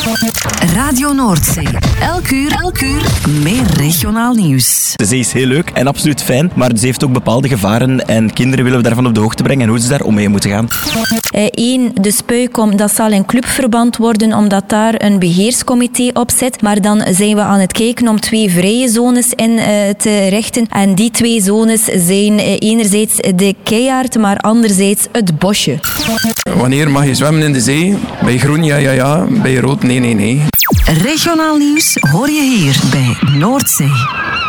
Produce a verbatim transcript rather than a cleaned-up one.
Radio Noordzee. Elk uur, elk uur meer regionaal nieuws. De zee is heel leuk en absoluut fijn, maar ze heeft ook bepaalde gevaren en kinderen willen we daarvan op de hoogte brengen en hoe ze daar om mee moeten gaan. Eén, de Spuikom, dat zal in clubverband worden omdat daar een beheerscomité op zit. Maar dan zijn we aan het kijken om twee vrije zones in uh, te richten. En die twee zones zijn uh, enerzijds de Keiaard, maar anderzijds het bosje. Wanneer mag je zwemmen in de zee? Bij groen, ja, ja, ja. Bij rood, nee, nee, nee. Regionaal nieuws hoor je hier bij Noordzee.